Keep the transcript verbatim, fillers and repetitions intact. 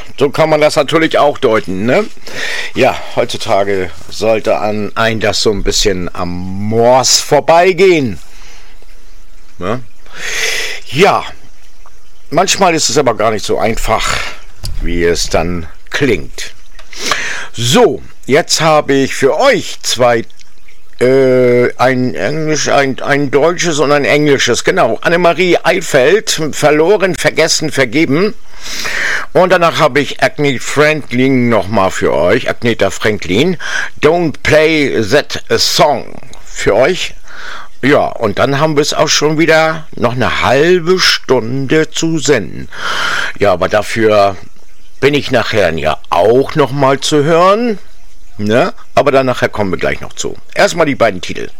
so kann man das natürlich auch deuten, ne? Ja, heutzutage sollte an ein das so ein bisschen am Mors vorbeigehen. Ne? Ja, manchmal ist es aber gar nicht so einfach, wie es dann klingt. So, jetzt habe ich für euch zwei Äh, ein Englisch, ein, ein deutsches und ein englisches, genau. Annemarie Eifeld, verloren, vergessen, vergeben. Und danach habe ich Agneta Franklin nochmal für euch. Agneta Franklin, Don't Play That Song für euch. Ja, und dann haben wir es auch schon wieder noch eine halbe Stunde zu senden. Ja, aber dafür bin ich nachher ja auch nochmal zu hören. Ne? Aber dann nachher kommen wir gleich noch zu. Erstmal die beiden Titel.